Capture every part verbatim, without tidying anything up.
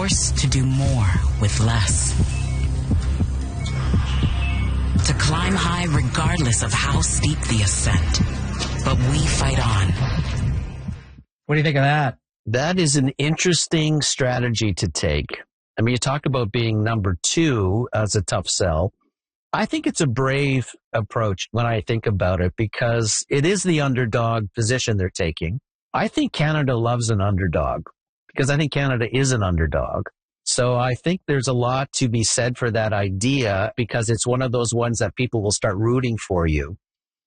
forced to do more with less. To climb high regardless of how steep the ascent. But we fight on. What do you think of that? That is an interesting strategy to take. I mean, you talk about being number two as a tough sell. I think it's a brave approach when I think about it because it is the underdog position they're taking. I think Canada loves an underdog because I think Canada is an underdog. So I think there's a lot to be said for that idea because it's one of those ones that people will start rooting for you.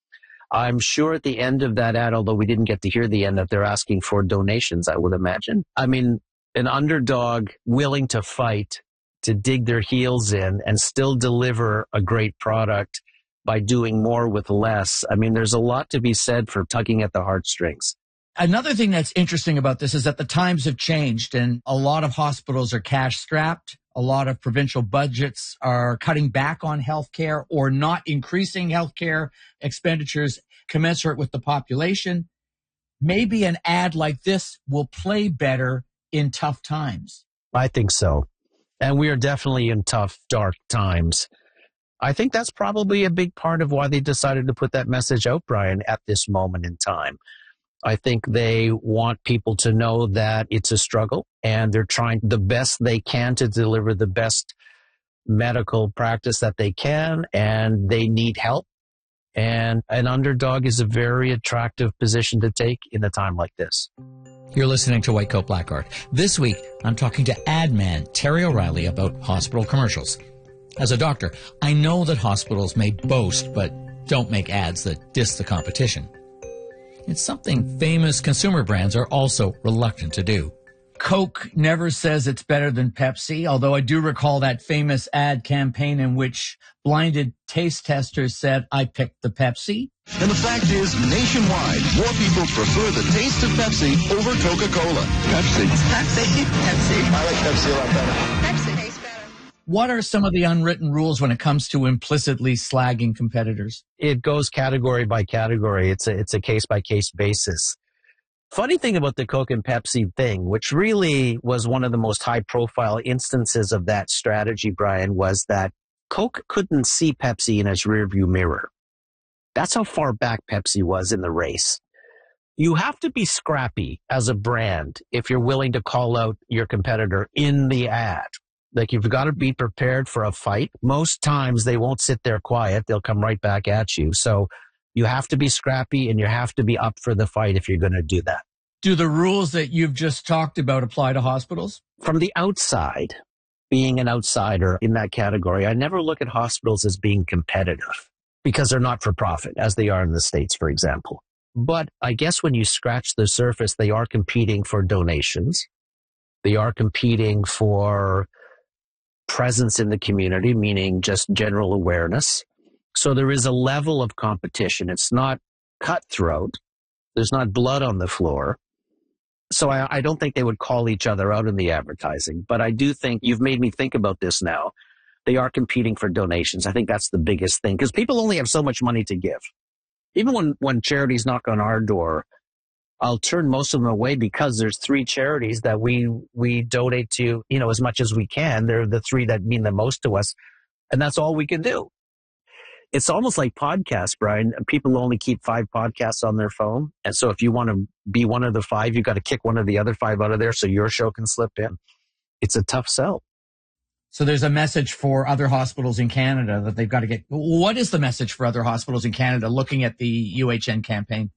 I'm sure at the end of that ad, although we didn't get to hear the end, that they're asking for donations, I would imagine. I mean, an underdog willing to fight, to dig their heels in and still deliver a great product by doing more with less. I mean, there's a lot to be said for tugging at the heartstrings. Another thing that's interesting about this is that the times have changed and a lot of hospitals are cash strapped. A lot of provincial budgets are cutting back on healthcare or not increasing healthcare expenditures commensurate with the population. Maybe an ad like this will play better in tough times. I think so. And we are definitely in tough, dark times. I think that's probably a big part of why they decided to put that message out, Brian, at this moment in time. I think they want people to know that it's a struggle and they're trying the best they can to deliver the best medical practice that they can, and they need help. And an underdog is a very attractive position to take in a time like this. You're listening to White Coat Black Art. This week, I'm talking to ad man Terry O'Reilly about hospital commercials. As a doctor, I know that hospitals may boast but don't make ads that diss the competition. It's something famous consumer brands are also reluctant to do. Coke never says it's better than Pepsi, although I do recall that famous ad campaign in which blinded taste testers said, I picked the Pepsi. And the fact is, nationwide, more people prefer the taste of Pepsi over Coca-Cola. Pepsi. Pepsi. Pepsi. I like Pepsi a lot better. Pepsi tastes better. What are some of the unwritten rules when it comes to implicitly slagging competitors? It goes category by category. It's a, it's a case-by-case basis. Funny thing about the Coke and Pepsi thing, which really was one of the most high-profile instances of that strategy, Brian, was that Coke couldn't see Pepsi in its rearview mirror. That's how far back Pepsi was in the race. You have to be scrappy as a brand if you're willing to call out your competitor in the ad. Like, you've got to be prepared for a fight. Most times they won't sit there quiet. They'll come right back at you. So you have to be scrappy and you have to be up for the fight if you're going to do that. Do the rules that you've just talked about apply to hospitals? From the outside, being an outsider in that category, I never look at hospitals as being competitive because they're not for profit, as they are in the States, for example. But I guess when you scratch the surface, they are competing for donations. They are competing for presence in the community, meaning just general awareness. So there is a level of competition. It's not cutthroat. There's not blood on the floor. So I, I don't think they would call each other out in the advertising. But I do think you've made me think about this now. They are competing for donations. I think that's the biggest thing because people only have so much money to give. Even when, when charities knock on our door, I'll turn most of them away because there's three charities that we we donate to, you know, as much as we can. They're the three that mean the most to us, and that's all we can do. It's almost like podcasts, Brian. People only keep five podcasts on their phone, and so if you want to be one of the five, you got to kick one of the other five out of there so your show can slip in. It's a tough sell. So there's a message for other hospitals in Canada that they've got to get. What is the message for other hospitals in Canada looking at the U H N campaign?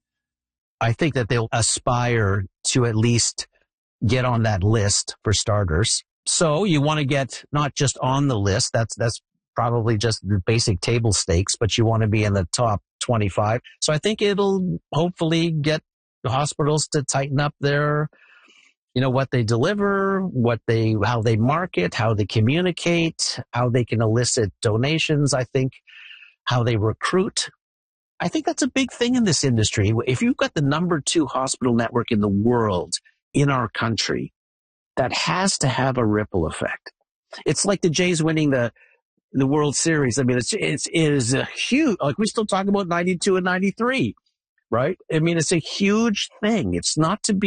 I think that they'll aspire to at least get on that list for starters. So you want to get not just on the list. That's, that's probably just the basic table stakes, but you want to be in the top twenty-five. So I think it'll hopefully get the hospitals to tighten up their, you know, what they deliver, what they, how they market, how they communicate, how they can elicit donations. I think how they recruit. I think that's a big thing in this industry. If you've got the number two hospital network in the world, in our country, that has to have a ripple effect. It's like the Jays winning the the World Series. I mean, it's, it's it is a huge, like we still talk about ninety-two and ninety-three, right? I mean, it's a huge thing. It's not to be